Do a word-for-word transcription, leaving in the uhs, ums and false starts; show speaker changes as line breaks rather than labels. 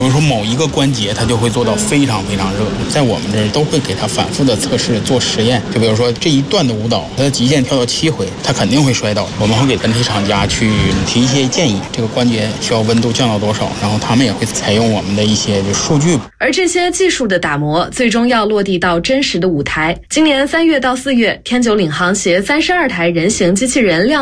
比如说某一个关节它就会做到非常非常热，在我们这儿都会给它反复的测试做实验。就比如说这一段的舞蹈，它的极限跳到七回，它肯定会摔倒。我们会给本体厂家去提一些建议，这个关节需要温度降到多少，然后他们也会采用我们的一些就数据。
而这些技术的打磨，最终要落地到真实的舞台。今年三月到四月，天九领航携三十二台人形机器人亮